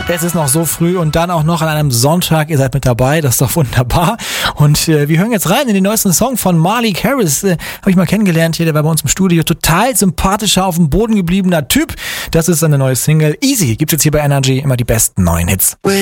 Es ist noch so früh und dann auch noch an einem Sonntag. Ihr seid mit dabei, das ist doch wunderbar. Und wir hören jetzt rein in den neuesten Song von Malik Harris. Habe ich mal kennengelernt hier, der war bei uns im Studio. Total sympathischer, auf dem Boden gebliebener Typ. Das ist seine neue Single. Easy gibt's jetzt hier bei Energy, immer die besten neuen Hits.